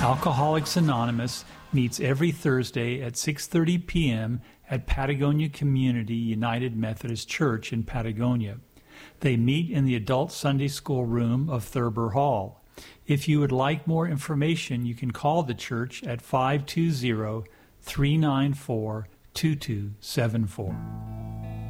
Alcoholics Anonymous meets every Thursday at 6:30 p.m. at Patagonia Community United Methodist Church in Patagonia. They meet in the Adult Sunday School room of Thurber Hall. If you would like more information, you can call the church at 520-394-2274.